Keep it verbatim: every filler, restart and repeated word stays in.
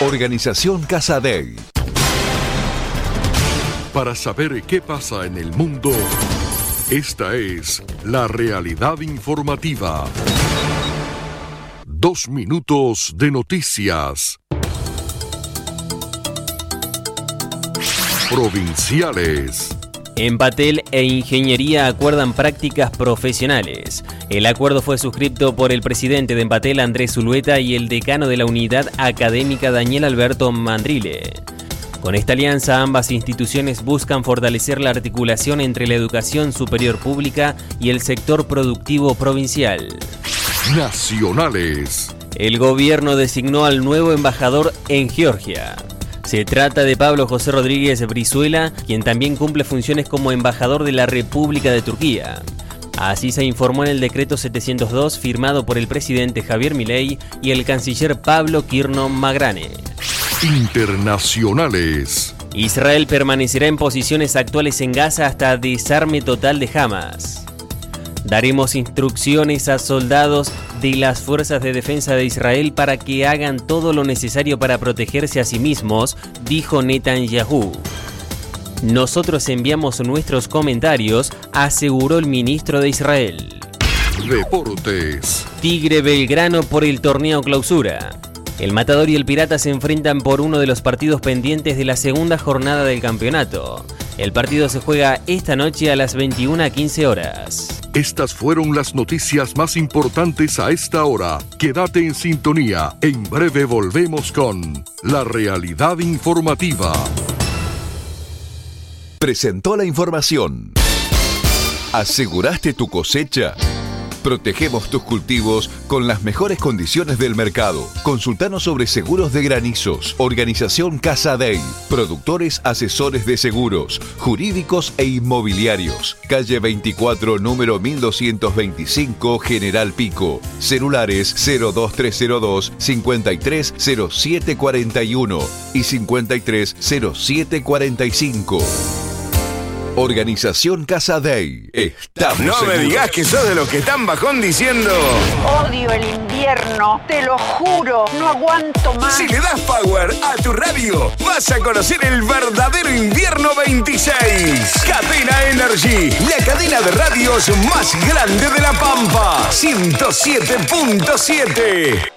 Organización Casadei. Para saber qué pasa en el mundo, esta es la realidad informativa. Dos minutos de noticias. Provinciales. Empatel e Ingeniería acuerdan prácticas profesionales. El acuerdo fue suscrito por el presidente de Empatel, Andrés Zulueta, y el decano de la unidad académica, Daniel Alberto Mandrile. Con esta alianza, ambas instituciones buscan fortalecer la articulación entre la educación superior pública y el sector productivo provincial. Nacionales. El gobierno designó al nuevo embajador en Georgia. Se trata de Pablo José Rodríguez Brizuela, quien también cumple funciones como embajador de la República de Turquía. Así se informó en el decreto setecientos dos firmado por el presidente Javier Milei y el canciller Pablo Kirno Magrane. Internacionales. Israel permanecerá en posiciones actuales en Gaza hasta desarme total de Hamas. Daremos instrucciones a soldados de las fuerzas de defensa de Israel para que hagan todo lo necesario para protegerse a sí mismos, dijo Netanyahu. Nosotros enviamos nuestros comentarios, aseguró el ministro de Israel. Deportes. Tigre Belgrano por el torneo Clausura. El Matador y el Pirata se enfrentan por uno de los partidos pendientes de la segunda jornada del campeonato. El partido se juega esta noche a las veintiuna quince horas. Estas fueron las noticias más importantes a esta hora. Quédate en sintonía. En breve volvemos con La Realidad Informativa. Presentó la información. ¿Aseguraste tu cosecha? Protegemos tus cultivos con las mejores condiciones del mercado. Consultanos sobre seguros de granizos. Organización Casadei. Productores asesores de seguros, jurídicos e inmobiliarios. Calle veinticuatro, número mil doscientos veinticinco, General Pico. Celulares cero dos tres cero dos, cincuenta y tres cero siete cuarenta y uno y cincuenta y tres cero siete cuarenta y cinco. Organización Casadei. Estamos No seguros. me digas que sos de los que están bajón diciendo: odio el invierno, te lo juro, no aguanto más. si le das power a tu radio, vas a conocer el verdadero invierno veintiséis. Cadena Energy, la cadena de radios más grande de La Pampa. ciento siete punto siete.